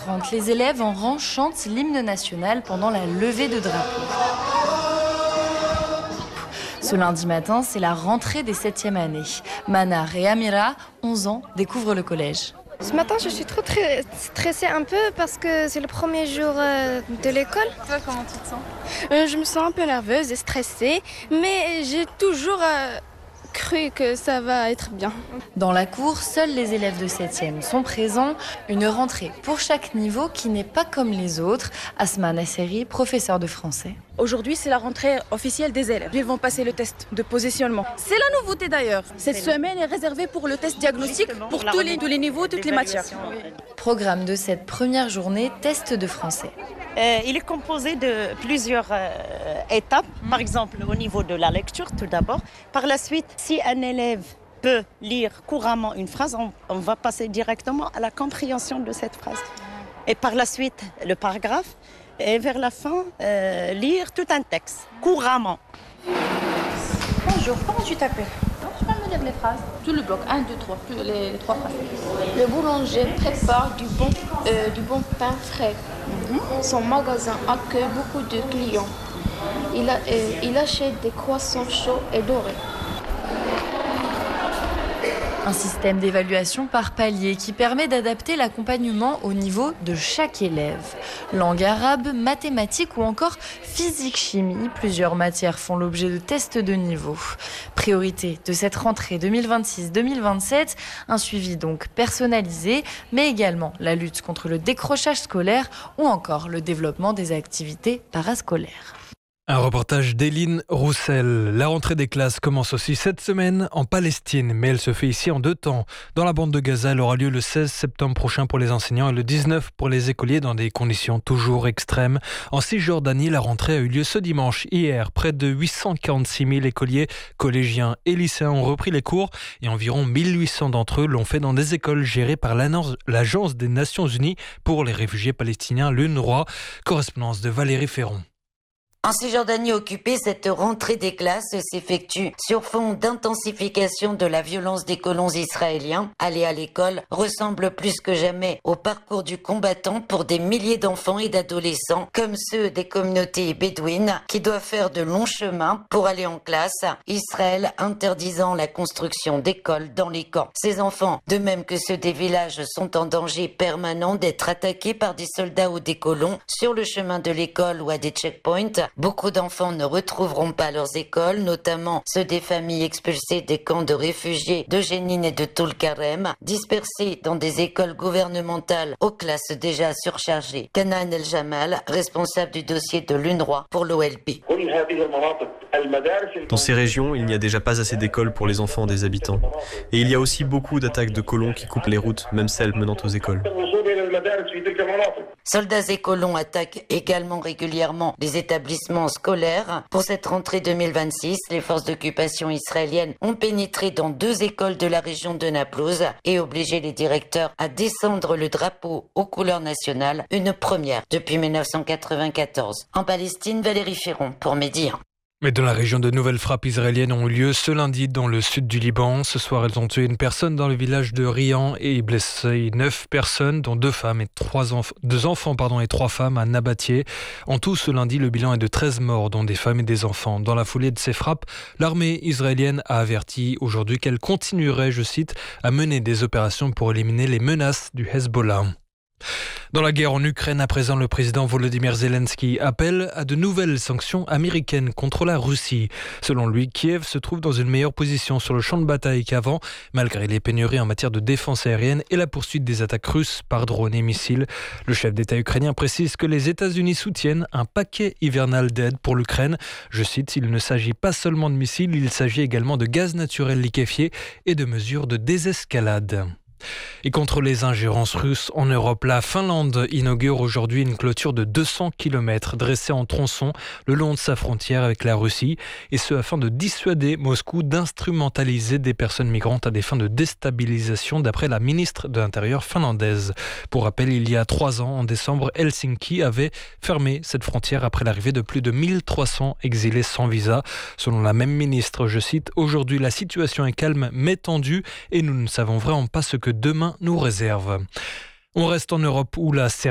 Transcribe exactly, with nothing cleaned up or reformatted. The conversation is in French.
trente, les élèves en rang chantent l'hymne national pendant la levée de drapeau. Ce lundi matin, c'est la rentrée des septièmes années. Manar et Amira, onze ans, découvrent le collège. Ce matin, je suis trop très stressée un peu parce que c'est le premier jour euh, de l'école. Toi, comment tu te sens ? euh, Je me sens un peu nerveuse et stressée, mais j'ai toujours euh, cru que ça va être bien. Dans la cour, seuls les élèves de septième sont présents. Une rentrée pour chaque niveau qui n'est pas comme les autres. Asma Nasseri, professeur de français. Aujourd'hui, c'est la rentrée officielle des élèves. Ils vont passer le test de positionnement. C'est la nouveauté d'ailleurs. Cette semaine est réservée pour le test diagnostic pour tous les, tous les niveaux, toutes les matières. Programme de cette première journée, test de français. Euh, il est composé de plusieurs euh, étapes. Par exemple, au niveau de la lecture, tout d'abord. Par la suite, si un élève peut lire couramment une phrase, on, on va passer directement à la compréhension de cette phrase. Et par la suite, le paragraphe. Et vers la fin, euh, lire tout un texte, couramment. Bonjour, comment tu t'appelles ? Tu vas me lire les phrases. Tout le bloc, un, deux, trois, les, les trois phrases. Le boulanger prépare du bon, euh, du bon pain frais. Mm-hmm. Son magasin accueille beaucoup de clients. Il, a, euh, il achète des croissants chauds et dorés. Un système d'évaluation par palier qui permet d'adapter l'accompagnement au niveau de chaque élève. Langue arabe, mathématiques ou encore physique-chimie, plusieurs matières font l'objet de tests de niveau. Priorité de cette rentrée deux mille vingt-six deux mille vingt-sept, un suivi donc personnalisé, mais également la lutte contre le décrochage scolaire ou encore le développement des activités parascolaires. Un reportage d'Éline Roussel. La rentrée des classes commence aussi cette semaine en Palestine, mais elle se fait ici en deux temps. Dans la bande de Gaza, elle aura lieu le seize septembre prochain pour les enseignants et le dix-neuf pour les écoliers dans des conditions toujours extrêmes. En Cisjordanie, la rentrée a eu lieu ce dimanche. Hier, près de huit cent quarante-six mille écoliers, collégiens et lycéens ont repris les cours et environ mille huit cents d'entre eux l'ont fait dans des écoles gérées par l'Agence des Nations Unies pour les réfugiés palestiniens, l'U N R W A. Correspondance de Valérie Ferron. En Cisjordanie occupée, cette rentrée des classes s'effectue sur fond d'intensification de la violence des colons israéliens. Aller à l'école ressemble plus que jamais au parcours du combattant pour des milliers d'enfants et d'adolescents, comme ceux des communautés bédouines qui doivent faire de longs chemins pour aller en classe. Israël interdisant la construction d'écoles dans les camps. Ces enfants, de même que ceux des villages, sont en danger permanent d'être attaqués par des soldats ou des colons sur le chemin de l'école ou à des checkpoints. Beaucoup d'enfants ne retrouveront pas leurs écoles, notamment ceux des familles expulsées des camps de réfugiés de Jénine et de Toul-Karem, dispersés dans des écoles gouvernementales aux classes déjà surchargées. Canaan El-Jamal, responsable du dossier de l'U N R W A pour l'O L P. Dans ces régions, il n'y a déjà pas assez d'écoles pour les enfants des habitants. Et il y a aussi beaucoup d'attaques de colons qui coupent les routes, même celles menant aux écoles. Soldats et colons attaquent également régulièrement les établissements scolaires. Pour cette rentrée deux mille vingt-six, les forces d'occupation israéliennes ont pénétré dans deux écoles de la région de Naplouse et obligé les directeurs à descendre le drapeau aux couleurs nationales, une première depuis mille neuf cent quatre-vingt-quatorze. En Palestine, Valérie Ferron pour Média. Mais dans la région, de nouvelles frappes israéliennes ont eu lieu ce lundi dans le sud du Liban. Ce soir, elles ont tué une personne dans le village de Rian et blessé neuf personnes, dont deux femmes et trois enf- deux enfants pardon, et trois femmes à Nabatieh. En tout, ce lundi, le bilan est de treize morts, dont des femmes et des enfants. Dans la foulée de ces frappes, l'armée israélienne a averti aujourd'hui qu'elle continuerait, je cite, à mener des opérations pour éliminer les menaces du Hezbollah. Dans la guerre en Ukraine, à présent, le président Volodymyr Zelensky appelle à de nouvelles sanctions américaines contre la Russie. Selon lui, Kiev se trouve dans une meilleure position sur le champ de bataille qu'avant, malgré les pénuries en matière de défense aérienne et la poursuite des attaques russes par drones et missiles. Le chef d'État ukrainien précise que les États-Unis soutiennent un paquet hivernal d'aide pour l'Ukraine. Je cite, il ne s'agit pas seulement de missiles, il s'agit également de gaz naturel liquéfié et de mesures de désescalade. Et contre les ingérences russes en Europe, la Finlande inaugure aujourd'hui une clôture de deux cents kilomètres dressée en tronçon le long de sa frontière avec la Russie, et ce afin de dissuader Moscou d'instrumentaliser des personnes migrantes à des fins de déstabilisation, d'après la ministre de l'Intérieur finlandaise. Pour rappel, il y a trois ans, en décembre, Helsinki avait fermé cette frontière après l'arrivée de plus de mille trois cents exilés sans visa. Selon la même ministre, je cite, « Aujourd'hui, la situation est calme mais tendue et nous ne savons vraiment pas ce que demain nous réserve ». On reste en Europe où la